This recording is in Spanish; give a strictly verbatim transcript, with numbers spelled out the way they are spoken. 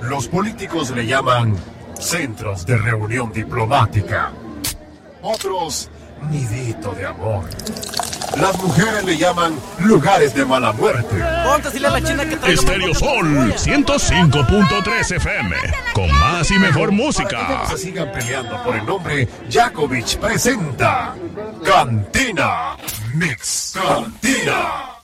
Los políticos le llaman centros de reunión diplomática. Otros, nidito de amor. Las mujeres le llaman lugares de mala muerte. Estéreo Sol ciento cinco punto tres F M, con más y mejor música. Para que no se sigan peleando por el nombre, Jakovic presenta Cantina Mix. Cantina